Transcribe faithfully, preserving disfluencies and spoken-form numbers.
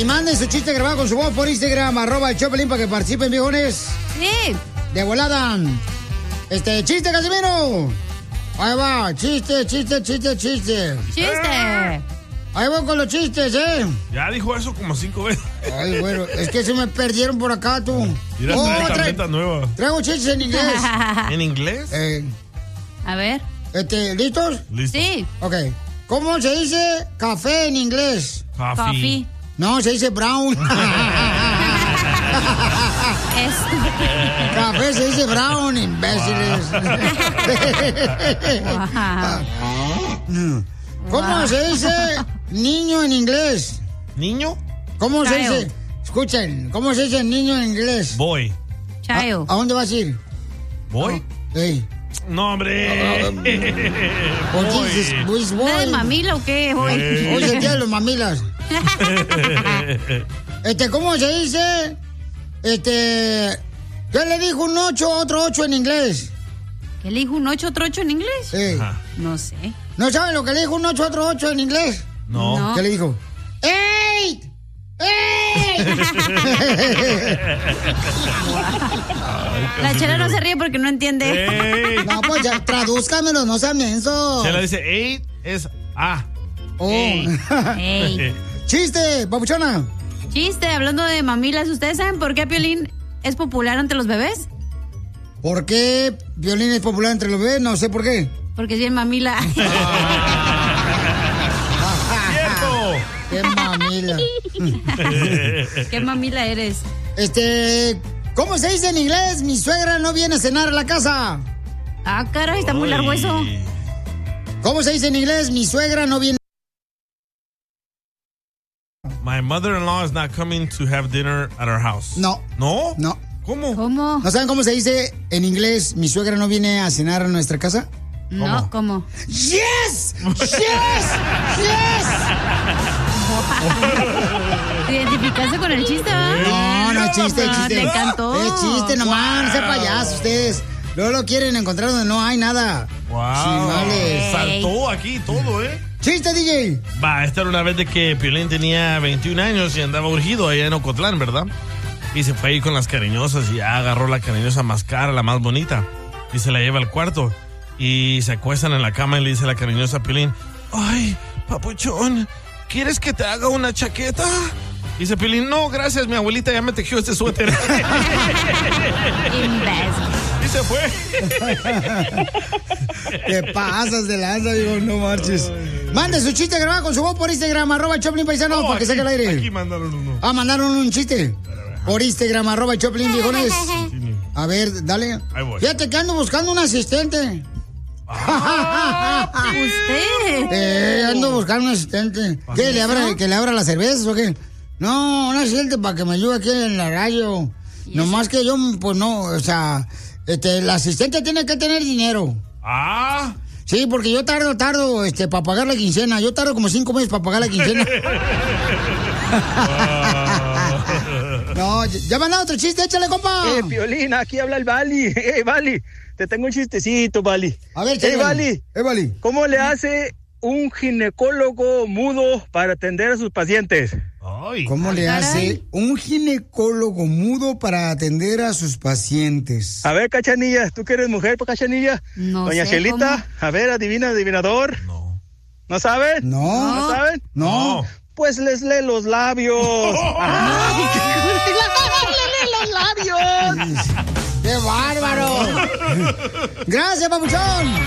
Y manden su chiste grabado con su voz por Instagram, arroba el Choplin, para que participen, viejones. Sí. De volada. Este, chiste, Casimiro. Ahí va, chiste, chiste, chiste, chiste. Chiste. Ahí voy con los chistes, ¿eh? Ya dijo eso como cinco veces. Ay, bueno, es que se me perdieron por acá, tú. Mira, Oh, trae trae- tableta nueva. Traigo chistes en inglés. ¿En inglés? Eh, A ver. este, ¿listos? Listo. Sí. Ok. ¿Cómo se dice café en inglés? Coffee. Coffee. No, se dice brown. Es... Café se dice brown, imbéciles. Wow. ¿Cómo Wow. se dice niño en inglés? ¿Niño? ¿Cómo se Child. dice? Escuchen, ¿cómo se dice niño en inglés? Boy. ¿A, Child. a dónde vas a ir? ¿Boy? Ey. No, hombre. Oye, dices, pues, ¿Una de voy. mamila o qué? Voy. Eh. Hoy es el día de los mamilas. Este, ¿cómo se dice? Este, ¿qué le dijo un ocho a otro ocho en inglés? ¿Qué le dijo un ocho, otro ocho en inglés? Ey. Ajá. No sé. ¿No saben lo que le dijo un ocho a otro ocho en inglés? No. No. ¿Qué le dijo? ¡Eight! ¡Eight! La chela no se ríe porque no entiende. Ey. No, pues ya, tradúzcamelo, no sean mensos. Se le dice eight es A. Oh. Ey. Chiste, papuchona. Chiste, hablando de mamilas, ¿ustedes saben por qué Piolín es popular entre los bebés? ¿Por qué Violín es popular entre los bebés? No sé por qué. Porque es bien mamila. ¡Cierto! ¡Qué mamila! ¿Qué mamila eres? Este, ¿cómo se dice en inglés? Mi suegra no viene a cenar a la casa. Ah, caray, está muy largo eso. Uy. ¿Cómo se dice en inglés? Mi suegra no viene. My mother-in-law is not coming to have dinner at our house. No. ¿No? No. ¿Cómo? ¿Cómo? ¿No saben cómo se dice en inglés? Mi suegra no viene a cenar a nuestra casa. No, ¿cómo? ¡Yes! ¡Yes! ¡Yes! ¿Te identificaste con el chiste, ¿verdad? No, no, chiste, No, chiste. te encantó. Es chiste nomás, no sean payasos ustedes. Luego lo quieren encontrar donde no hay nada. Wow. Chimales. Saltó aquí todo, ¿eh? ¡Chiste, D J! Va, esta era una vez de que Piolín tenía veintiún años y andaba urgido allá en Ocotlán, ¿verdad? Y se fue ahí con las cariñosas y ya agarró la cariñosa más cara, la más bonita. Y se la lleva al cuarto. Y se acuestan en la cama y le dice la cariñosa a Piolín: ay, papuchón, ¿quieres que te haga una chaqueta? Dice Piolín: no, gracias, mi abuelita ya me tejió este suéter. Y se fue. ¿Qué pasas de lanza? Digo, no marches. Mande su chiste grabado con su voz por Instagram, arroba Choplin Paisano, No, para que aquí, saque el aire. Aquí mandaron uno. Ah, mandaron un chiste. Por Instagram, arroba Choplin, viejones. Continúe. A ver, dale. Ahí voy. Fíjate que ando buscando un asistente. ¿Usted? Eh, ando buscando un asistente. ¿Qué? ¿Le abra, ¿Que le abra las cervezas o qué? No, un asistente para que me ayude aquí en la radio. Nomás que yo, pues no, o sea, este, el asistente tiene que tener dinero. Ah. Sí, porque yo tardo, tardo, este, para pagar la quincena. Yo tardo como cinco meses para pagar la quincena. No, ya me han dado otro chiste, échale, compa. Eh, Piolín, aquí habla el Bali. Eh, Bali, te tengo un chistecito, Bali. A ver, Eh, échale. Bali, Eh, Bali. ¿cómo le hace un ginecólogo mudo para atender a sus pacientes? Ay. ¿Cómo le caray. hace un ginecólogo mudo para atender a sus pacientes? A ver, Cachanilla, tú que eres mujer, pues, Cachanilla. No Doña sé Chelita, a ver, adivina, adivinador. No. ¿No saben? No. ¿No saben? No. Pues les lee los labios. ¡Ay, lee los labios! ¡Qué bárbaro! Gracias, papuchón.